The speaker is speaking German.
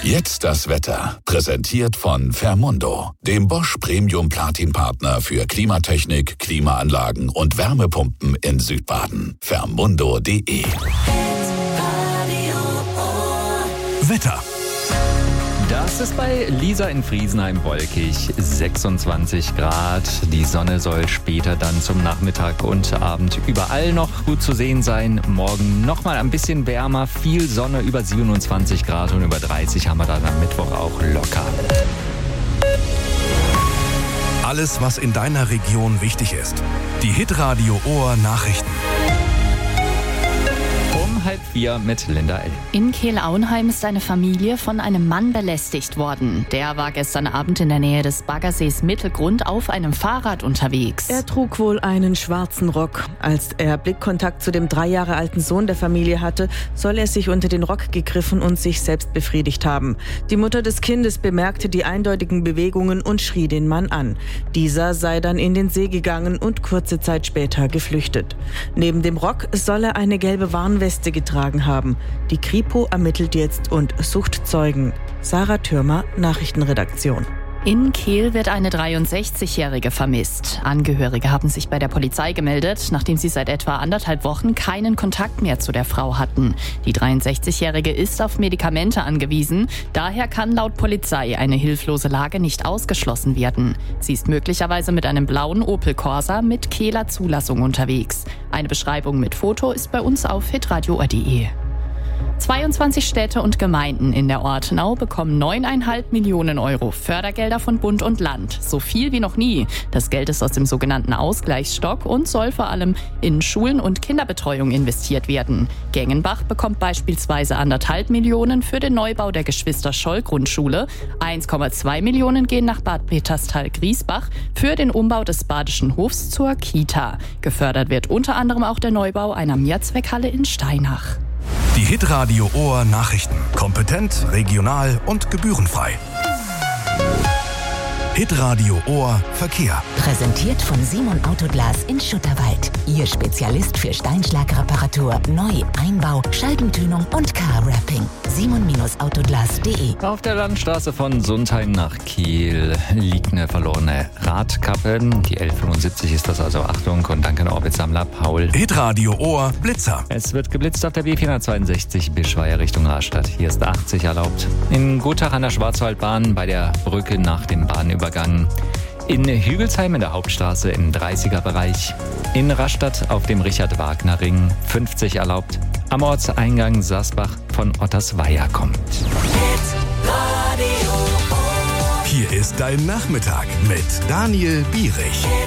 Jetzt das Wetter. Präsentiert von Fermundo, dem Bosch Premium Platin Partner für Klimatechnik, Klimaanlagen und Wärmepumpen in Südbaden. Fermundo.de. Wetter. Das ist bei Lisa in Friesenheim wolkig, 26 Grad. Die Sonne soll später dann zum Nachmittag und Abend überall noch gut zu sehen sein. Morgen nochmal ein bisschen wärmer, viel Sonne, über 27 Grad und über 30 haben wir dann am Mittwoch auch locker. Alles, was in deiner Region wichtig ist. Die Hitradio Ohr Nachrichten. Um 3:30 mit Linda L. In Kehl-Auenheim ist eine Familie von einem Mann belästigt worden. Der war gestern Abend in der Nähe des Baggersees Mittelgrund auf einem Fahrrad unterwegs. Er trug wohl einen schwarzen Rock. Als er Blickkontakt zu dem 3 Jahre alten Sohn der Familie hatte, soll er sich unter den Rock gegriffen und sich selbst befriedigt haben. Die Mutter des Kindes bemerkte die eindeutigen Bewegungen und schrie den Mann an. Dieser sei dann in den See gegangen und kurze Zeit später geflüchtet. Neben dem Rock soll er eine gelbe Warnweste getragen haben. Die Kripo ermittelt jetzt und sucht Zeugen. Sarah Thürmer, Nachrichtenredaktion. In Kehl wird eine 63-Jährige vermisst. Angehörige haben sich bei der Polizei gemeldet, nachdem sie seit etwa 1,5 Wochen keinen Kontakt mehr zu der Frau hatten. Die 63-Jährige ist auf Medikamente angewiesen. Daher kann laut Polizei eine hilflose Lage nicht ausgeschlossen werden. Sie ist möglicherweise mit einem blauen Opel Corsa mit Kehler Zulassung unterwegs. Eine Beschreibung mit Foto ist bei uns auf hitradio.de. 22 Städte und Gemeinden in der Ortenau bekommen 9,5 Millionen Euro Fördergelder von Bund und Land. So viel wie noch nie. Das Geld ist aus dem sogenannten Ausgleichsstock und soll vor allem in Schulen und Kinderbetreuung investiert werden. Gengenbach bekommt beispielsweise 1,5 Millionen für den Neubau der Geschwister-Scholl-Grundschule. 1,2 Millionen gehen nach Bad Peterstal-Griesbach für den Umbau des Badischen Hofs zur Kita. Gefördert wird unter anderem auch der Neubau einer Mehrzweckhalle in Steinach. Die Hitradio Ohr Nachrichten. Kompetent, regional und gebührenfrei. Hitradio Ohr Verkehr. Präsentiert von Simon Autoglas in Schutterwald. Ihr Spezialist für Steinschlagreparatur, Neu-, Einbau, Scheibentönung und Car-Wrapping. Simon-Autoglas.de. Auf der Landstraße von Sundheim nach Kiel liegt eine verlorene Radkappe. Die L75 ist das, also Achtung und danke an Orbitsammler Paul. Hitradio Ohr Blitzer. Es wird geblitzt auf der B462 Bischweier Richtung Rastatt. Hier ist 80 erlaubt. In Gutach an der Schwarzwaldbahn bei der Brücke nach dem Bahnübergang. In Hügelsheim in der Hauptstraße im 30er-Bereich. In Rastatt auf dem Richard-Wagner-Ring 50 erlaubt. Am Ortseingang Sasbach von Ottersweier kommt. Hier ist dein Nachmittag mit Daniel Bierich.